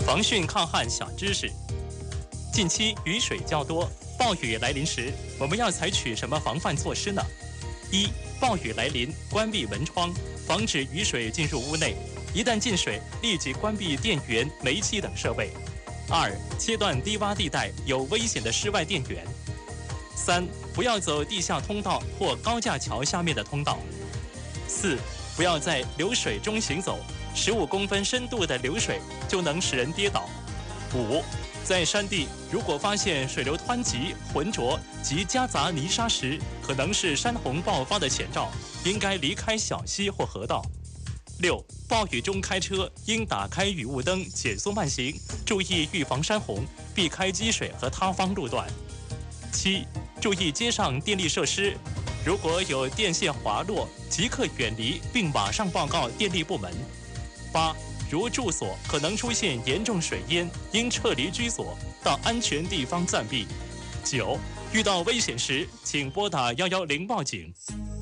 防汛抗旱小知识：近期雨水较多，暴雨来临时，我们要采取什么防范措施呢？一、暴雨来临，关闭门窗，防止雨水进入屋内。一旦进水，立即关闭电源、煤气等设备。二、切断低洼地带有危险的室外电源。三、不要走地下通道或高架桥下面的通道。四、不要在流水中行走，15公分深度的流水就能使人跌倒。五、在山地如果发现水流湍急、浑浊及夹杂泥沙时，可能是山洪爆发的前兆，应该离开小溪或河道。六、暴雨中开车应打开雨雾灯，减速慢行，注意预防山洪，避开积水和塌方路段。七、注意街上电力设施，如果有电线滑落，即刻远离并马上报告电力部门。八、如住所可能出现严重水淹，应撤离居所，到安全地方暂避。九、遇到危险时，请拨打110报警。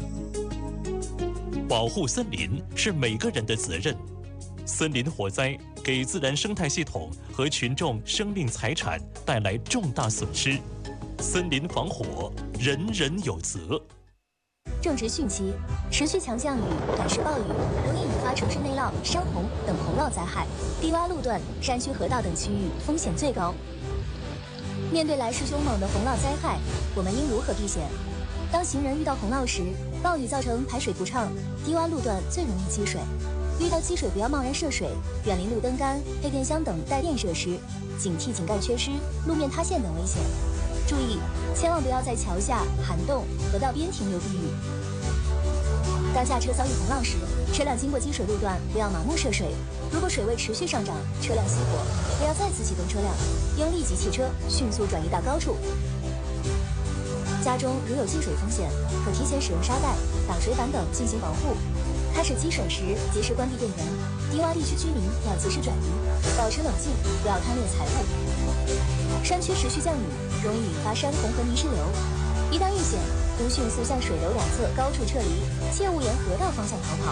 保护森林是每个人的责任。森林火灾给自然生态系统和群众生命财产带来重大损失，森林防火，人人有责。 正值汛期，持续强降雨、短时暴雨容易引发城市内涝、山洪等洪涝灾害，低洼路段、山区河道等区域风险最高。面对来势凶猛的洪涝灾害，我们应如何避险？当行人遇到洪涝时，暴雨造成排水不畅，低洼路段最容易积水。遇到积水不要贸然涉水，远离路灯杆、配电箱等带电设施，警惕井盖缺失、路面塌陷等危险。注意，千万不要在桥下、涵洞、河道边停留避雨。当下车遭遇洪涝时，车辆经过积水路段，不要盲目涉水。如果水位持续上涨，车辆熄火，不要再次启动车辆，应立即弃车，迅速转移到高处。家中如有积水风险，可提前使用沙袋、挡水板等进行防护。开始积水时，及时关闭电源。低洼地区居民要及时转移，保持冷静，不要贪恋财物。山区持续降雨，容易引发山洪和泥石流。一旦遇险，应迅速向水流两侧高处撤离，切勿沿河道方向逃跑。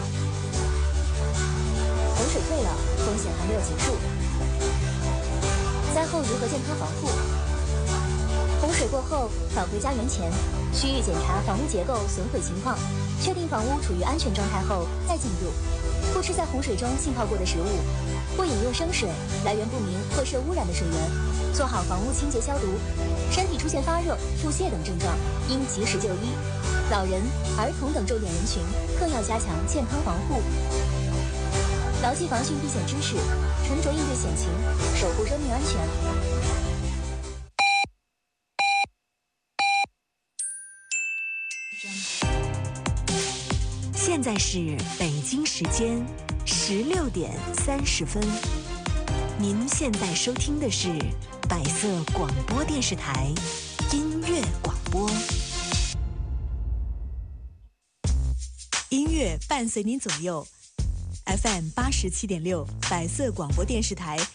洪水退了，风险还没有结束。灾后如何健康防护？洪水过后，返回家园前，需预检查房屋结构损毁情况，确定房屋处于安全状态后再进入。不吃在洪水中浸泡过的食物，不饮用生水、来源不明或受污染的水源，做好房屋清洁消毒。身体出现发热、腹泻等症状，应及时就医。老人、儿童等重点人群更要加强健康防护。牢记防汛避险知识，沉着应对险情，守护生命安全。 现在是北京时间16点30分。您现在收听的是百色广播电视台音乐广播，音乐伴随您左右。FM 87.6，百色广播电视台